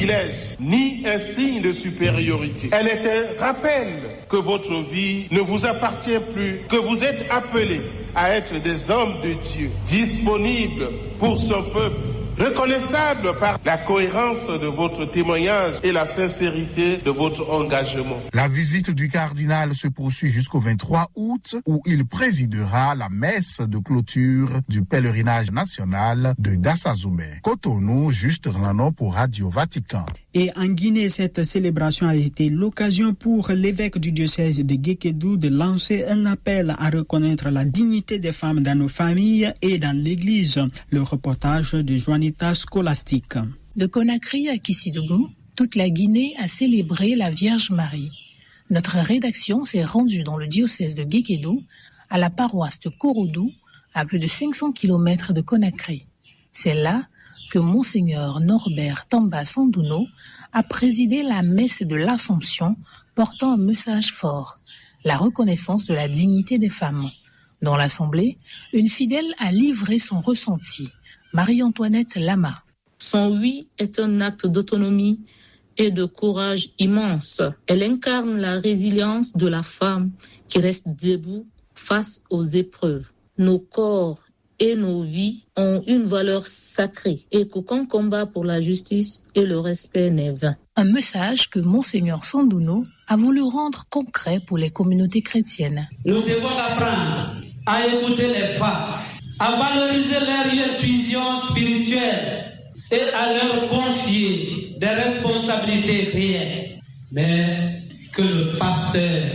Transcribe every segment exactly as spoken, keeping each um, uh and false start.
privilège, ni un signe de supériorité. Elle est un rappel que votre vie ne vous appartient plus, que vous êtes appelés à être des hommes de Dieu, disponibles pour son peuple, reconnaissable par la cohérence de votre témoignage et la sincérité de votre engagement. La visite du cardinal se poursuit jusqu'au vingt-trois août où il présidera la messe de clôture du pèlerinage national de Dassazoumé. Cotonou, juste Renan pour Radio Vatican. Et en Guinée, cette célébration a été l'occasion pour l'évêque du diocèse de Guékédou de lancer un appel à reconnaître la dignité des femmes dans nos familles et dans l'Église. Le reportage de Juanita Scholastique. De Conakry à Kissidougou, toute la Guinée a célébré la Vierge Marie. Notre rédaction s'est rendue dans le diocèse de Guékédou, à la paroisse de Korodou, à plus de cinq cents kilomètres de Conakry. C'est là que Monseigneur Norbert Tamba Sandouno a présidé la messe de l'Assomption portant un message fort, la reconnaissance de la dignité des femmes. Dans l'assemblée, une fidèle a livré son ressenti, Marie-Antoinette Lama. Son oui est un acte d'autonomie et de courage immense. Elle incarne la résilience de la femme qui reste debout face aux épreuves. Nos corps et nos vies ont une valeur sacrée et qu'aucun combat pour la justice et le respect n'est vain. Un message que Monseigneur Sandouno a voulu rendre concret pour les communautés chrétiennes. Nous devons apprendre à écouter les femmes, à valoriser leur intuition spirituelle et à leur confier des responsabilités réelles. Mais que le pasteur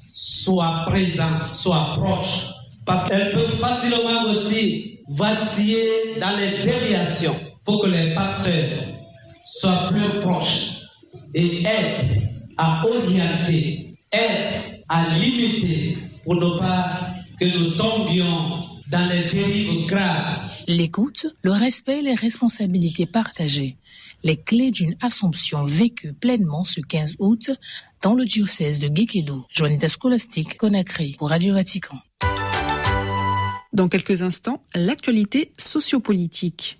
soit présent, soit proche, parce qu'elle peut facilement aussi vaciller dans les déviations pour que les pasteurs soient plus proches et aident à orienter, aident à limiter pour ne pas que nous tombions dans les dérives graves. L'écoute, le respect et les responsabilités partagées. Les clés d'une Assomption vécue pleinement ce quinze août dans le diocèse de Guékédou. Juanita Scholastique, Conakry, pour Radio Vatican. Dans quelques instants, l'actualité sociopolitique.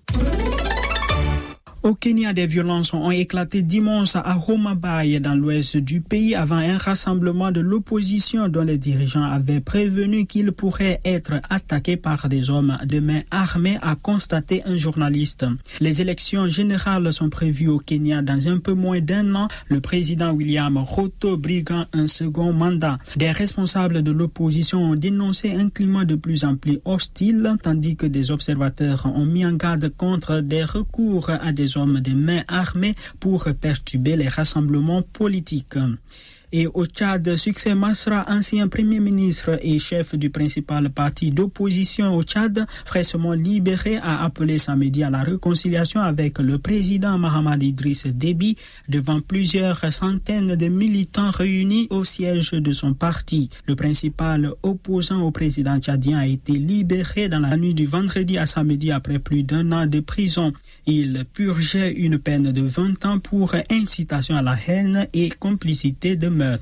Au Kenya, des violences ont éclaté dimanche à Homa Bay, dans l'ouest du pays, avant un rassemblement de l'opposition dont les dirigeants avaient prévenu qu'il pourrait être attaqué par des hommes de main armée, a constaté un journaliste. Les élections générales sont prévues au Kenya dans un peu moins d'un an. Le président William Ruto briguant un second mandat. Des responsables de l'opposition ont dénoncé un climat de plus en plus hostile, tandis que des observateurs ont mis en garde contre des recours à des hommes de main armée pour perturber les rassemblements politiques. Et au Tchad, Succès Masra, ancien premier ministre et chef du principal parti d'opposition au Tchad, fraîchement libéré, a appelé samedi à la réconciliation avec le président Mahamadou Idriss Déby devant plusieurs centaines de militants réunis au siège de son parti. Le principal opposant au président tchadien a été libéré dans la nuit du vendredi à samedi après plus d'un an de prison. Il purgeait une peine de vingt ans pour incitation à la haine et complicité de meurtre.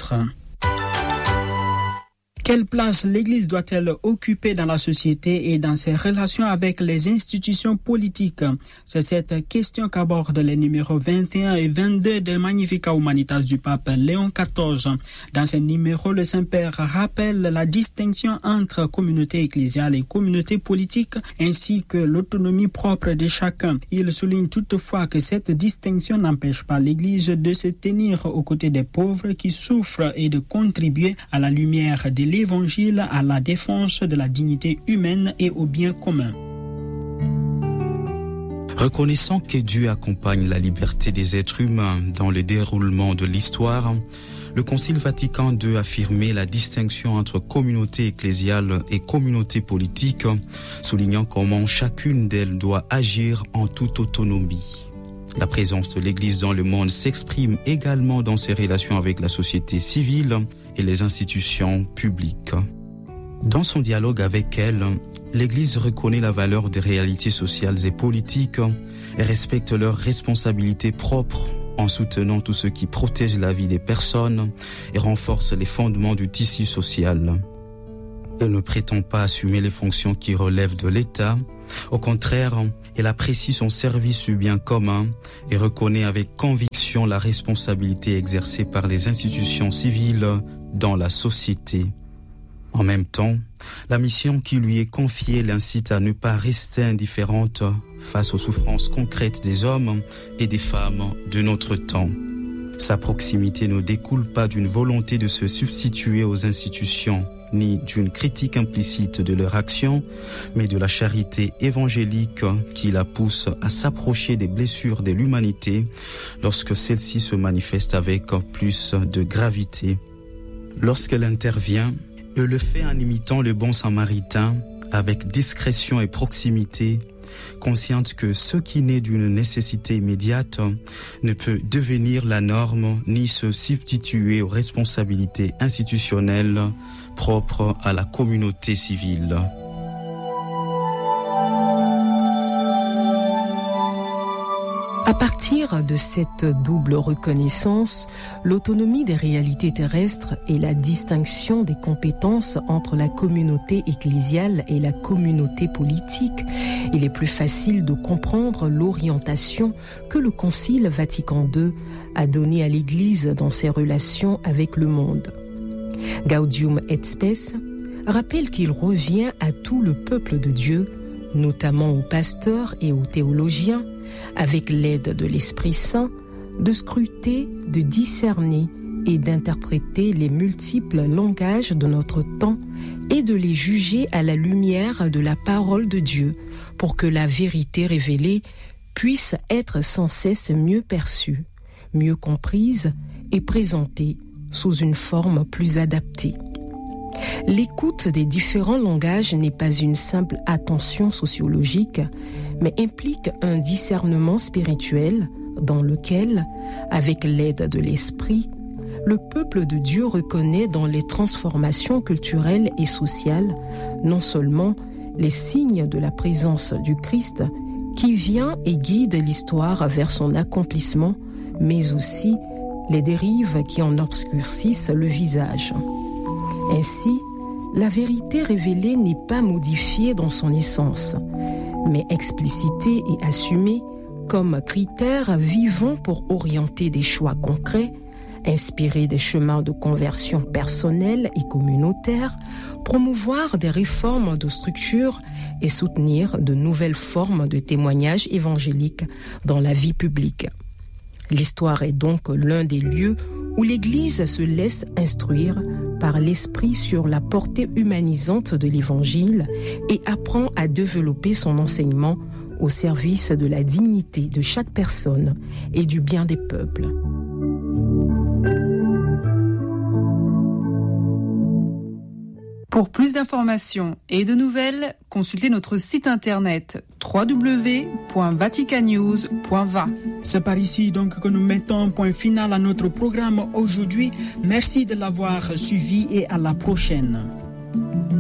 Quelle place l'Église doit-elle occuper dans la société et dans ses relations avec les institutions politiques? C'est cette question qu'abordent les numéros vingt et un et vingt-deux de Magnificat Humanitas du pape Léon quatorze. Dans ces numéros, le Saint-Père rappelle la distinction entre communauté ecclésiale et communauté politique, ainsi que l'autonomie propre de chacun. Il souligne toutefois que cette distinction n'empêche pas l'Église de se tenir aux côtés des pauvres qui souffrent et de contribuer à la lumière de l'Évangile, à la défense de la dignité humaine et au bien commun. Reconnaissant que Dieu accompagne la liberté des êtres humains dans le déroulement de l'histoire, le Concile Vatican deux affirmait la distinction entre communauté ecclésiale et communauté politique, soulignant comment chacune d'elles doit agir en toute autonomie. La présence de l'Église dans le monde s'exprime également dans ses relations avec la société civile et les institutions publiques. Dans son dialogue avec elle, l'Église reconnaît la valeur des réalités sociales et politiques et respecte leurs responsabilités propres en soutenant tout ce qui protège la vie des personnes et renforce les fondements du tissu social. Elle ne prétend pas assumer les fonctions qui relèvent de l'État. Au contraire, elle apprécie son service du bien commun et reconnaît avec conviction attention la responsabilité exercée par les institutions civiles dans la société. En même temps, la mission qui lui est confiée l'incite à ne pas rester indifférente face aux souffrances concrètes des hommes et des femmes de notre temps. Sa proximité ne découle pas d'une volonté de se substituer aux institutions, ni d'une critique implicite de leur action, mais de la charité évangélique qui la pousse à s'approcher des blessures de l'humanité lorsque celle-ci se manifeste avec plus de gravité. Lorsqu'elle intervient, elle le fait en imitant le bon samaritain, avec discrétion et proximité, consciente que ce qui naît d'une nécessité immédiate ne peut devenir la norme ni se substituer aux responsabilités institutionnelles propres à la communauté civile. À partir de cette double reconnaissance, l'autonomie des réalités terrestres et la distinction des compétences entre la communauté ecclésiale et la communauté politique, il est plus facile de comprendre l'orientation que le Concile Vatican deux a donnée à l'Église dans ses relations avec le monde. Gaudium et Spes rappelle qu'il revient à tout le peuple de Dieu, notamment aux pasteurs et aux théologiens, avec l'aide de l'Esprit Saint, de scruter, de discerner et d'interpréter les multiples langages de notre temps et de les juger à la lumière de la parole de Dieu pour que la vérité révélée puisse être sans cesse mieux perçue, mieux comprise et présentée sous une forme plus adaptée. L'écoute des différents langages n'est pas une simple attention sociologique, mais implique un discernement spirituel dans lequel, avec l'aide de l'esprit, le peuple de Dieu reconnaît dans les transformations culturelles et sociales non seulement les signes de la présence du Christ qui vient et guide l'histoire vers son accomplissement, mais aussi les dérives qui en obscurcissent le visage. Ainsi, la vérité révélée n'est pas modifiée dans son essence, mais explicitée et assumée comme critère vivant pour orienter des choix concrets, inspirer des chemins de conversion personnelle et communautaire, promouvoir des réformes de structure et soutenir de nouvelles formes de témoignage évangélique dans la vie publique. L'histoire est donc l'un des lieux où l'Église se laisse instruire par l'Esprit sur la portée humanisante de l'Évangile et apprend à développer son enseignement au service de la dignité de chaque personne et du bien des peuples. Pour plus d'informations et de nouvelles, consultez notre site internet w w w point vatican news point v a. C'est par ici donc que nous mettons un point final à notre programme aujourd'hui. Merci de l'avoir suivi et à la prochaine.